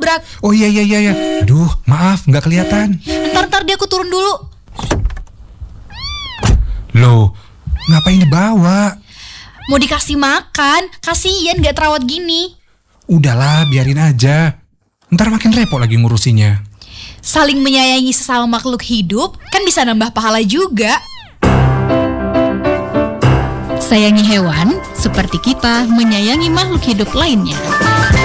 berat. Oh iya. Aduh, maaf, nggak kelihatan. Ntar dia aku turun dulu. Loh, ngapain dibawa? Mau dikasih makan, kasian gak terawat gini. Udahlah, biarin aja. Ntar makin repot lagi ngurusinya. Saling menyayangi sesama makhluk hidup kan bisa nambah pahala juga. Sayangi hewan seperti kita menyayangi makhluk hidup lainnya.